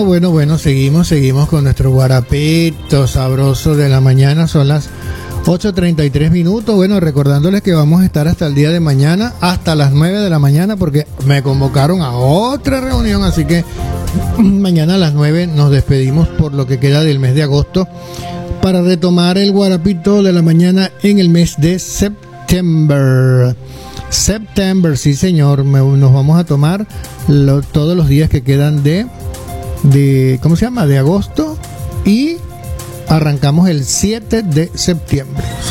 Bueno, seguimos con nuestro guarapito sabroso de la mañana. Son las 8:33 minutos. Bueno, recordándoles que vamos a estar hasta el día de mañana, hasta las 9 de la mañana, porque me convocaron a otra reunión, así que mañana a las 9 nos despedimos por lo que queda del mes de agosto, para retomar el guarapito de la mañana en el mes de septiembre. Sí señor, nos vamos a tomar todos los días que quedan de ¿cómo se llama? De agosto, y arrancamos el 7 de septiembre.